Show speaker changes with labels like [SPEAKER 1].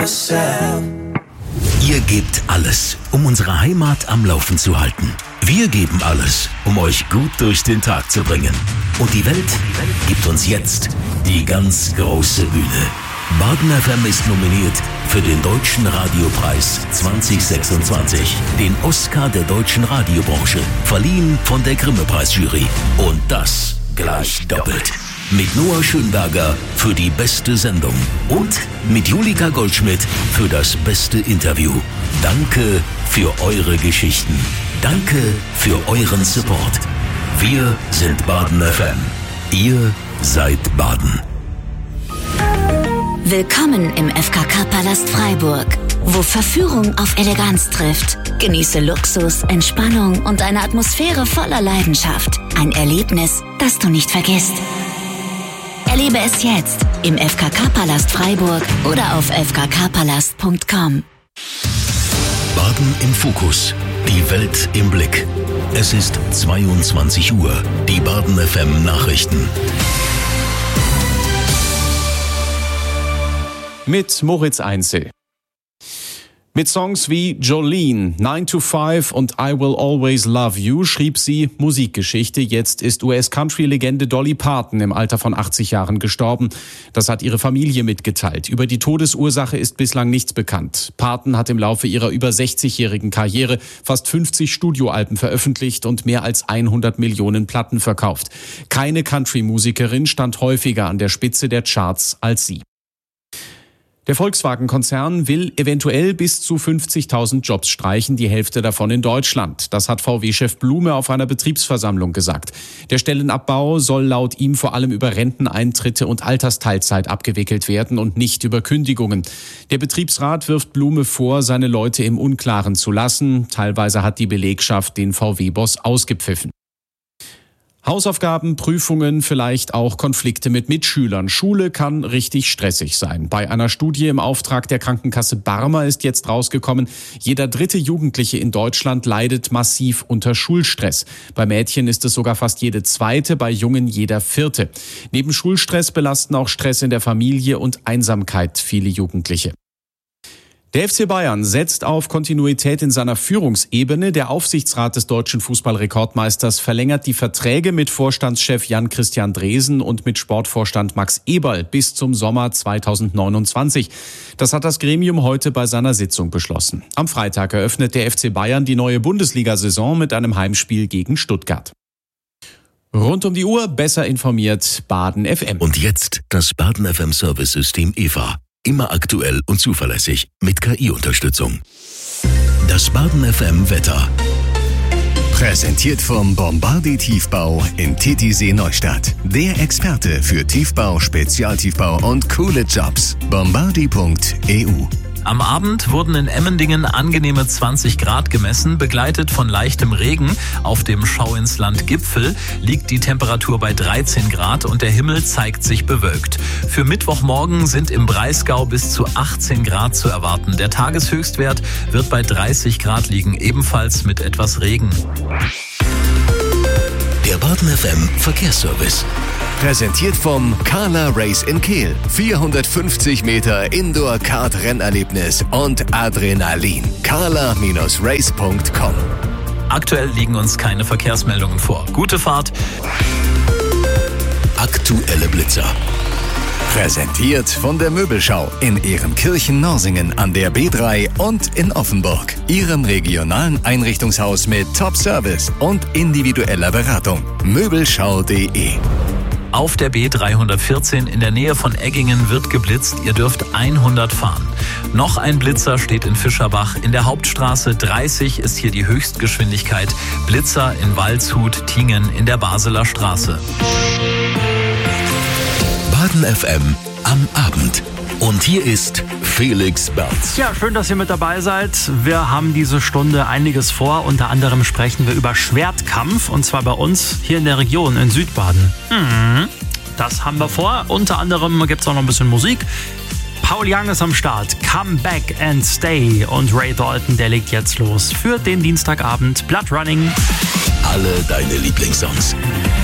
[SPEAKER 1] Ihr gebt alles, um unsere Heimat am Laufen zu halten. Wir geben alles, um euch gut durch den Tag zu bringen. Und die Welt gibt uns jetzt die ganz große Bühne. Baden FM ist nominiert für den Deutschen Radiopreis 2026, den Oscar der deutschen Radiobranche, verliehen von der Grimme-Preisjury. Und das gleich doppelt. Mit Noah Schönberger für die beste Sendung und mit Julika Goldschmidt für das beste Interview. Danke für eure Geschichten. Danke für euren Support. Wir sind Baden FM. Ihr seid Baden.
[SPEAKER 2] Willkommen im FKK-Palast Freiburg, wo Verführung auf Eleganz trifft. Genieße Luxus, Entspannung und eine Atmosphäre voller Leidenschaft. Ein Erlebnis, das du nicht vergisst. Erlebe es jetzt im FKK-Palast Freiburg oder auf fkkpalast.com.
[SPEAKER 1] Baden im Fokus. Die Welt im Blick. Es ist 22 Uhr. Die Baden FM Nachrichten.
[SPEAKER 3] Mit Moritz Einzel. Mit Songs wie Jolene, 9 to 5 und I Will Always Love You schrieb sie Musikgeschichte. Jetzt ist US-Country-Legende Dolly Parton im Alter von 80 Jahren gestorben. Das hat ihre Familie mitgeteilt. Über die Todesursache ist bislang nichts bekannt. Parton hat im Laufe ihrer über 60-jährigen Karriere fast 50 Studioalben veröffentlicht und mehr als 100 Millionen Platten verkauft. Keine Country-Musikerin stand häufiger an der Spitze der Charts als sie. Der Volkswagen-Konzern will eventuell bis zu 50.000 Jobs streichen, die Hälfte davon in Deutschland. Das hat VW-Chef Blume auf einer Betriebsversammlung gesagt. Der Stellenabbau soll laut ihm vor allem über Renteneintritte und Altersteilzeit abgewickelt werden und nicht über Kündigungen. Der Betriebsrat wirft Blume vor, seine Leute im Unklaren zu lassen. Teilweise hat die Belegschaft den VW-Boss ausgepfiffen. Hausaufgaben, Prüfungen, vielleicht auch Konflikte mit Mitschülern. Schule kann richtig stressig sein. Bei einer Studie im Auftrag der Krankenkasse Barmer ist jetzt rausgekommen, jeder dritte Jugendliche in Deutschland leidet massiv unter Schulstress. Bei Mädchen ist es sogar fast jede zweite, bei Jungen jeder vierte. Neben Schulstress belasten auch Stress in der Familie und Einsamkeit viele Jugendliche. Der FC Bayern setzt auf Kontinuität in seiner Führungsebene. Der Aufsichtsrat des deutschen Fußballrekordmeisters verlängert die Verträge mit Vorstandschef Jan-Christian Dresen und mit Sportvorstand Max Eberl bis zum Sommer 2029. Das hat das Gremium heute bei seiner Sitzung beschlossen. Am Freitag eröffnet der FC Bayern die neue Bundesliga-Saison mit einem Heimspiel gegen Stuttgart. Rund um die Uhr besser informiert Baden FM.
[SPEAKER 1] Und jetzt das Baden FM Service-System EVA. Immer aktuell und zuverlässig mit KI-Unterstützung. Das Baden FM Wetter. Präsentiert vom Bombardier Tiefbau in Titisee Neustadt. Der Experte für Tiefbau, Spezialtiefbau und coole Jobs. Bombardier.eu.
[SPEAKER 4] Am Abend wurden in Emmendingen angenehme 20 Grad gemessen, begleitet von leichtem Regen. Auf dem Schauinsland-Gipfel liegt die Temperatur bei 13 Grad und der Himmel zeigt sich bewölkt. Für Mittwochmorgen sind im Breisgau bis zu 18 Grad zu erwarten. Der Tageshöchstwert wird bei 30 Grad liegen, ebenfalls mit etwas Regen.
[SPEAKER 1] Der Baden FM Verkehrsservice. Präsentiert vom Carla Race in Kehl. 450 Meter Indoor-Kart-Rennerlebnis und Adrenalin. carla-race.com.
[SPEAKER 4] Aktuell liegen uns keine Verkehrsmeldungen vor. Gute Fahrt.
[SPEAKER 1] Aktuelle Blitzer. Präsentiert von der Möbelschau in Ehrenkirchen-Norsingen an der B3 und in Offenburg. Ihrem regionalen Einrichtungshaus mit Top-Service und individueller Beratung. Möbelschau.de.
[SPEAKER 4] Auf der B314 in der Nähe von Eggingen wird geblitzt. Ihr dürft 100 fahren. Noch ein Blitzer steht in Fischerbach. In der Hauptstraße 30 ist hier die Höchstgeschwindigkeit. Blitzer in Waldshut, Tingen in der Baseler Straße.
[SPEAKER 1] Baden FM am Abend. Und hier ist Felix Berz.
[SPEAKER 5] Ja, schön, dass ihr mit dabei seid. Wir haben diese Stunde einiges vor. Unter anderem sprechen wir über Schwertkampf und zwar bei uns hier in der Region in Südbaden. Das haben wir vor. Unter anderem gibt es auch noch ein bisschen Musik. Paul Young ist am Start. Come Back and Stay. Und Ray Dalton, der legt jetzt los für den Dienstagabend. Blood Running.
[SPEAKER 1] Alle deine Lieblingssongs.